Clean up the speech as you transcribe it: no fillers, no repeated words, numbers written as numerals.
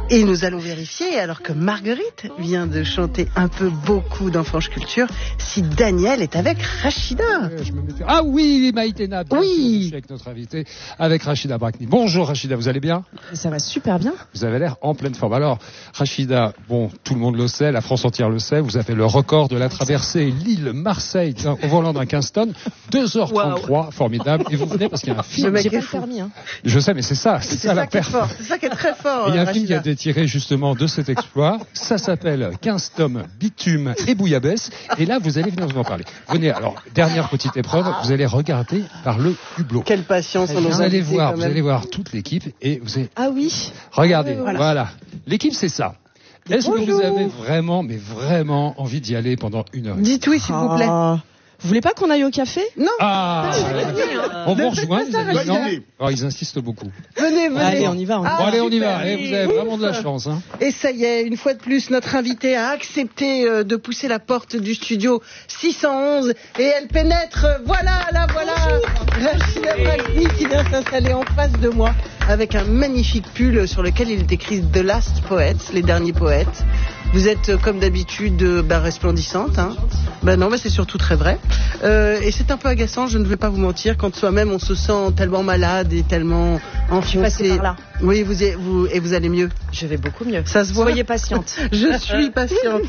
Et nous allons vérifier, alors que Marguerite vient de chanter un peu beaucoup dans France Culture, si Daniel est avec Rachida. Ah oui, Maïtena, bien oui. sûr, je suis avec notre invité, avec Rachida Brakni. Bonjour Rachida, vous allez bien? Ça va super bien. Vous avez l'air en pleine forme. Alors, Rachida, bon, tout le monde le sait, la France entière le sait, vous avez le record de la traversée Lille-Marseille au volant d'un Kingston, 2h33, wow. Formidable. Et vous venez parce qu'il y a un film. J'ai pas le permis, hein. Je sais, mais c'est ça la perf. C'est ça qui est très fort. Il y a un film qui a été tiré justement de cet exploit. Ça s'appelle 15 tomes, bitume et bouillabaisse. Et là, vous allez venir nous en parler. Venez, alors, dernière petite épreuve, vous allez regarder par le hublot. Quelle patience. Vous allez voir toute l'équipe et vous allez... Ah oui. Regardez, voilà. L'équipe, c'est ça. Est-ce que vous avez vraiment, mais vraiment envie d'y aller pendant une heure? Dites oui, s'il vous plaît. Vous voulez pas qu'on aille au café? Non. On vous rejoint, les amis. Non. Alors, ils insistent beaucoup. Venez. Allez, on y va. Bon, allez, on y va. Et vous avez vraiment de la chance. Hein. Et ça y est, une fois de plus, notre invitée a accepté de pousser la porte du studio 611 et elle pénètre. Voilà. Rachida Brakni qui vient s'installer en face de moi avec un magnifique pull sur lequel il est écrit The Last Poets, les derniers poètes. Vous êtes comme d'habitude resplendissante. Hein. Non, mais c'est surtout très vrai. Et c'est un peu agaçant, je ne vais pas vous mentir, quand soi-même on se sent tellement malade et tellement enfoncé. Je suis passée par là. Oui, vous allez mieux. Je vais beaucoup mieux. Ça se voit. Soyez patiente. Je suis patiente.